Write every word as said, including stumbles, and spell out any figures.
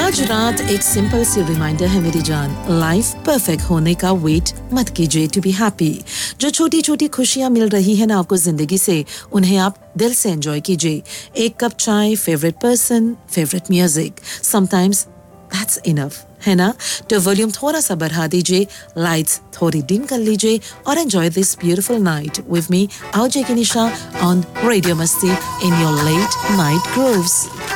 आज रात एक सिंपल सी रिमाइंडर है मेरी जान, लाइफ परफेक्ट होने का वेट मत कीजिए टू बी हैप्पी। जो छोटी छोटी खुशियां मिल रही है ना आपको जिंदगी से, उन्हें आप दिल से एंजॉय कीजिए। एक कप चाय, favourite person, favourite music, sometimes that's enough, है ना? तो वॉल्यूम थोड़ा सा बढ़ा दीजिए, लाइट्स थोड़ी डिम कर लीजिए और enjoy this beautiful night with me RJ किनिशा on radio मस्ती in your let night grooves.